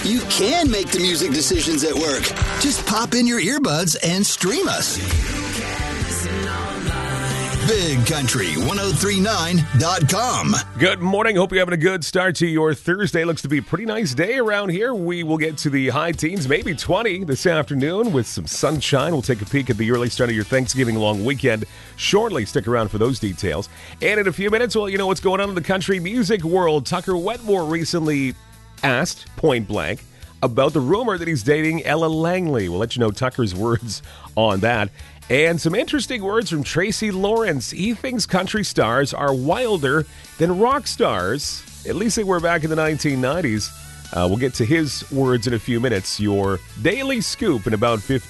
You can make the music decisions at work. Just pop in your earbuds and stream us. BigCountry1039.com. Good morning. Hope you're having a good start to your Thursday. Looks to be a pretty nice day around here. We will get to the high teens, maybe 20 this afternoon with some sunshine. We'll take a peek at the early start of your Thanksgiving long weekend shortly. Stick around for those details. And in a few minutes, well, you know what's going on in the country music world. Tucker Wetmore recently asked point blank about the rumor that he's dating Ella Langley. We'll let you know Tucker's words on that. And some interesting words from Tracy Lawrence. He thinks country stars are wilder than rock stars. At least they were back in the 1990s. We'll get to his words in a few minutes. Your daily scoop in about 50